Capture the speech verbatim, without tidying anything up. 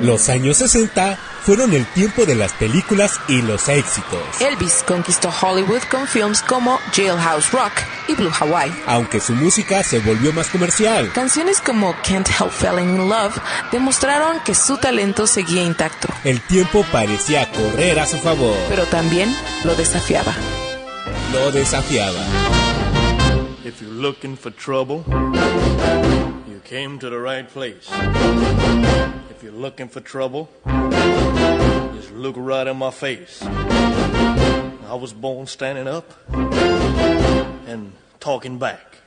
Los años sesenta fueron el tiempo de las películas y los éxitos. Elvis conquistó Hollywood con films como Jailhouse Rock y Blue Hawaii. Aunque su música se volvió más comercial. Canciones como Can't Help Falling in Love demostraron que su talento seguía intacto. El tiempo parecía correr a su favor. Pero también lo desafiaba. Lo desafiaba. If you're looking for trouble, you came to the right place. If you're looking for trouble, just look right in my face. I was born standing up and talking back.